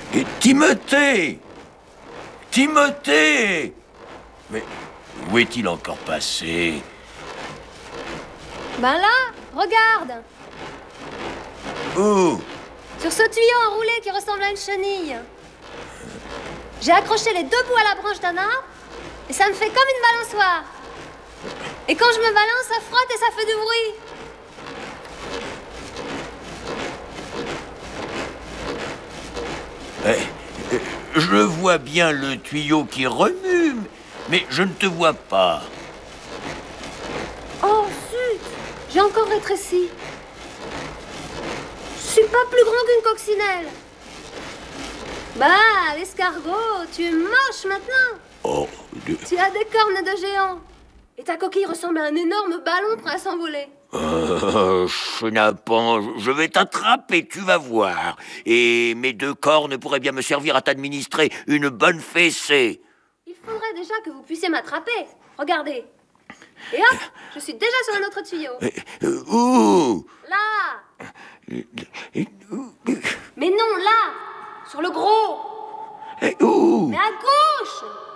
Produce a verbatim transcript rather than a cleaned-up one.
Et Timothée! Timothée! Mais où est-il encore passé? Ben là, regarde! Où? Sur ce tuyau enroulé qui ressemble à une chenille. J'ai accroché les deux bouts à la branche d'un arbre et ça me fait comme une balançoire. Et quand je me balance, ça frotte et ça fait du bruit. Eh, eh, je vois bien le tuyau qui remue, mais je ne te vois pas. Oh, zut! J'ai encore rétréci. Je suis pas plus grand qu'une coccinelle. Bah, l'escargot, tu es moche maintenant. Oh, de... Tu as des cornes de géant. Et ta coquille ressemble à un énorme ballon prêt à s'envoler. Oh, chenapan, je vais t'attraper, tu vas voir. Et mes deux cornes pourraient bien me servir à t'administrer une bonne fessée. Il faudrait déjà que vous puissiez m'attraper. Regardez. Et hop, je suis déjà sur un autre tuyau. Euh, Où? Là. Mais non, là. Sur le gros. Où? Mais à gauche.